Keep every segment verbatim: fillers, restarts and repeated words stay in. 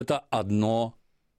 это одно,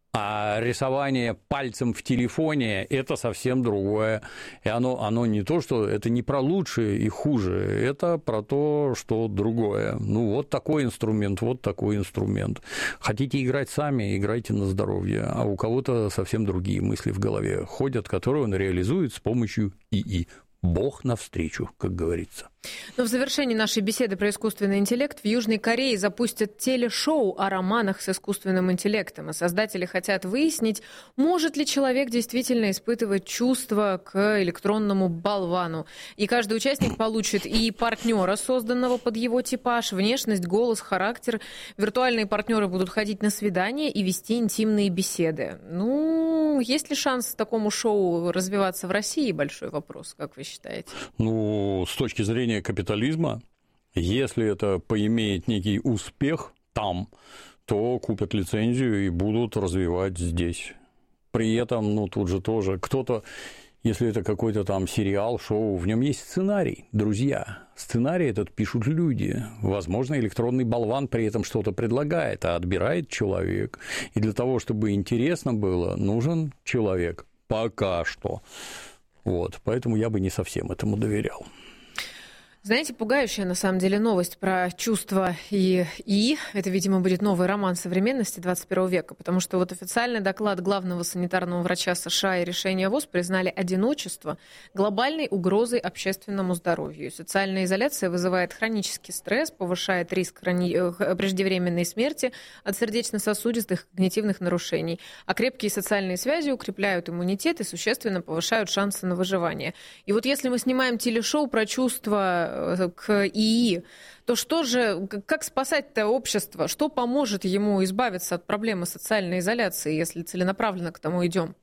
а рисование пальцем в телефоне – это совсем другое. И оно, оно не то, что это не про лучшее и хуже, это про то, что другое. Ну, вот такой инструмент, вот такой инструмент. Хотите играть сами, играйте на здоровье, а у кого-то совсем другие мысли в голове ходят, которые он реализует с помощью ИИ. Бог навстречу, как говорится. Но в завершении нашей беседы про искусственный интеллект в Южной Корее запустят телешоу о романах с искусственным интеллектом. И создатели хотят выяснить, может ли человек действительно испытывать чувства к электронному болвану. И каждый участник получит и партнера, созданного под его типаж, внешность, голос, характер. Виртуальные партнеры будут ходить на свидания и вести интимные беседы. Ну, есть ли шанс такому шоу развиваться в России? Большой вопрос, как вы считаете? Ну, с точки зрения капитализма, если это поимеет некий успех там, то купят лицензию и будут развивать здесь. При этом, ну, тут же тоже кто-то, если это какой-то там сериал, шоу, в нем есть сценарий, друзья. Сценарий этот пишут люди. Возможно, электронный болван при этом что-то предлагает, а отбирает человек. И для того, чтобы интересно было, нужен человек. Пока что. Вот, поэтому я бы не совсем этому доверял. Знаете, пугающая на самом деле новость про чувства и ИИ. Это, видимо, будет новый роман современности двадцать первого века, потому что вот официальный доклад главного санитарного врача США и решение ВОЗ признали одиночество глобальной угрозой общественному здоровью. Социальная изоляция вызывает хронический стресс, повышает риск хрони... преждевременной смерти от сердечно-сосудистых и когнитивных нарушений, а крепкие социальные связи укрепляют иммунитет и существенно повышают шансы на выживание. И вот если мы снимаем телешоу про чувства к ИИ, то что же, как спасать-то общество? Что поможет ему избавиться от проблемы социальной изоляции, если целенаправленно к тому идем?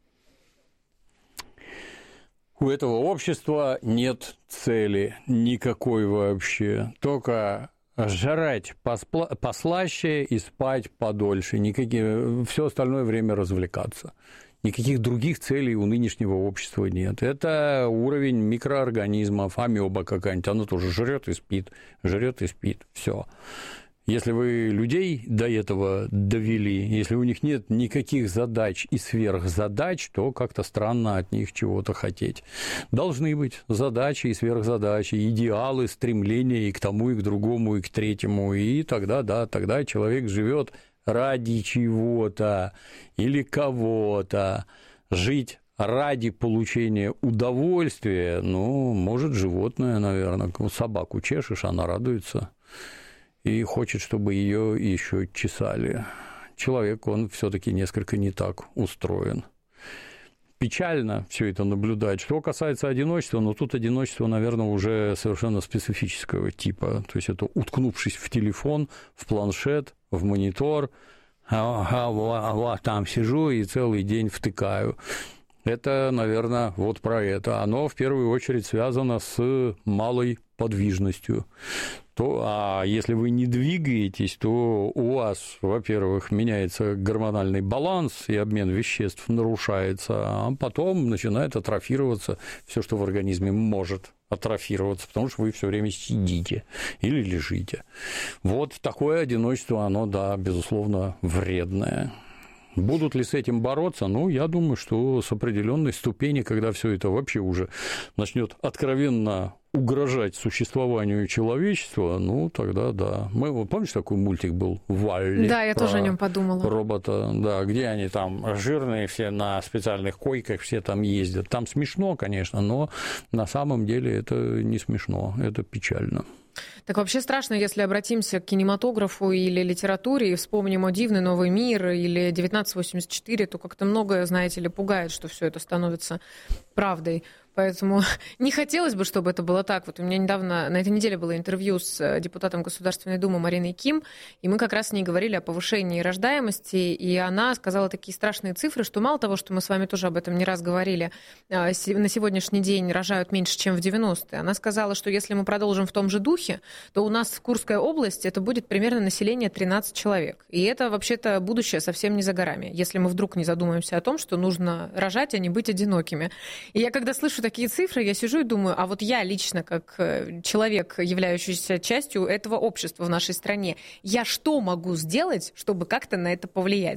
У этого общества нет цели никакой вообще, только жрать поспла- послаще и спать подольше, никакие, все остальное время развлекаться. Никаких других целей у нынешнего общества нет. Это уровень микроорганизмов, амеба какая-нибудь, она тоже жрет и спит, жрет и спит, все. Если вы людей до этого довели, если у них нет никаких задач и сверхзадач, то как-то странно от них чего-то хотеть. Должны быть задачи и сверхзадачи, идеалы, стремления и к тому, и к другому, и к третьему, и тогда, да, тогда человек живет ради чего-то или кого-то. Жить ради получения удовольствия, ну, может, животное, наверное, собаку чешешь, она радуется и хочет, чтобы ее еще чесали. Человек, он все-таки несколько не так устроен. Печально все это наблюдать. Что касается одиночества, но тут одиночество, наверное, уже совершенно специфического типа. То есть это уткнувшись в телефон, в планшет, в монитор, а, а, а, а там сижу и целый день втыкаю. Это, наверное, вот про это. Оно в первую очередь связано с малой подвижностью. То, а если вы не двигаетесь, то у вас, во-первых, меняется гормональный баланс, и обмен веществ нарушается, а потом начинает атрофироваться все, что в организме может атрофироваться, потому что вы все время сидите или лежите. Вот такое одиночество, оно, да, безусловно, вредное. Будут ли с этим бороться? Ну, я думаю, что с определенной ступени, когда все это вообще уже начнет откровенно угрожать существованию человечества, ну, тогда да. Мы, помнишь, такой мультик был «Валли»? Да, я тоже о нем подумала. Робота, да, где они там жирные все на специальных койках, все там ездят. Там смешно, конечно, но на самом деле это не смешно, это печально. Так вообще страшно, если обратимся к кинематографу или литературе и вспомним о «Дивный новый мир» или девятнадцать восемьдесят четыре, то как-то многое, знаете ли, пугает, что все это становится правдой. Поэтому не хотелось бы, чтобы это было так. Вот у меня недавно, на этой неделе было интервью с депутатом Государственной Думы Мариной Ким, и мы как раз с ней говорили о повышении рождаемости, и она сказала такие страшные цифры, что мало того, что мы с вами тоже об этом не раз говорили, на сегодняшний день рожают меньше, чем в девяностые. Она сказала, что если мы продолжим в том же духе, то у нас в Курской области это будет примерно население тринадцать человек. И это вообще-то будущее совсем не за горами, если мы вдруг не задумаемся о том, что нужно рожать, а не быть одинокими. И я когда слышу слышу такие цифры, я сижу и думаю, а вот я лично, как человек, являющийся частью этого общества в нашей стране, я что могу сделать, чтобы как-то на это повлиять?